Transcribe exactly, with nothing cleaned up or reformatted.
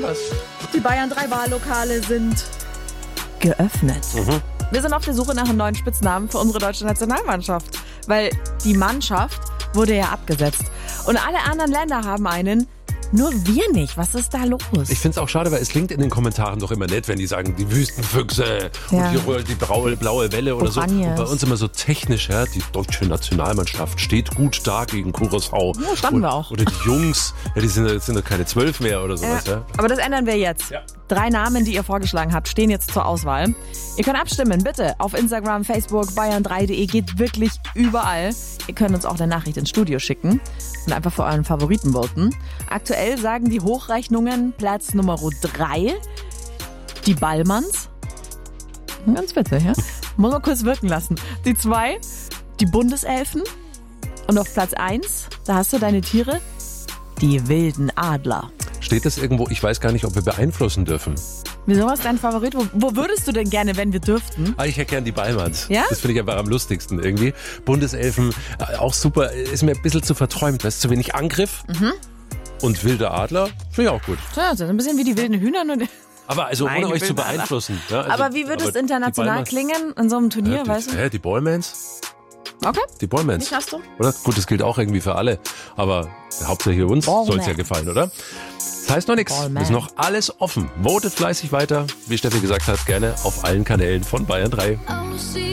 los. Die Bayern drei Wahllokale sind geöffnet. Mhm. Wir sind auf der Suche nach einem neuen Spitznamen für unsere deutsche Nationalmannschaft. Weil die Mannschaft wurde ja abgesetzt. Und alle anderen Länder haben einen, nur wir nicht. Was ist da los? Ich finde es auch schade, weil es klingt in den Kommentaren doch immer nett, wenn die sagen, die Wüstenfüchse Ja. und die, die blaue, blaue Welle oder so. Oranjes. Und bei uns immer so technisch, ja, die deutsche Nationalmannschaft steht gut da gegen Curaçao. Ja, standen oder, wir auch. Oder die Jungs, ja, die sind jetzt sind doch keine zwölf mehr oder sowas. Ja. Ja. Aber das ändern wir jetzt. Ja. Drei Namen, die ihr vorgeschlagen habt, stehen jetzt zur Auswahl. Ihr könnt abstimmen, bitte. Auf Instagram, Facebook, bayern drei punkt de, geht wirklich überall. Ihr könnt uns auch eine Nachricht ins Studio schicken und einfach für euren Favoriten voten. Aktuell sagen die Hochrechnungen Platz Nummer drei, die Ballmanns. Ganz witzig, ja? Muss man kurz wirken lassen. Die zwei, die Bundeselfen. Und auf Platz eins, da hast du deine Tiere, die wilden Adler. Steht das irgendwo? Ich weiß gar nicht, ob wir beeinflussen dürfen. Wieso, was ist dein Favorit? Wo, wo würdest du denn gerne, wenn wir dürften? Ah, ich hätte gern die Ballmanns. Ja? Das finde ich einfach am lustigsten irgendwie. Bundeselfen, äh, auch super, ist mir ein bisschen zu verträumt. Weißt du, zu wenig Angriff. Mhm. Und wilde Adler, finde ich auch gut. Ja, das ist ein bisschen wie die wilden Hühner. Nur Aber also Nein, ohne die euch zu wilden Adler. beeinflussen. Ja, also, aber wie würde es aber international die Ballmanns- klingen in so einem Turnier, Ja, die, weißt du? hä, die Ballmans? Okay, Die Ballmans. nicht hast du? Oder? Gut, das gilt auch irgendwie für alle. Aber hauptsächlich uns Ballmans. soll es ja gefallen, oder? Das heißt noch nichts. Ballmans. Ist noch alles offen. Votet fleißig weiter. Wie Steffi gesagt hat, gerne auf allen Kanälen von Bayern drei.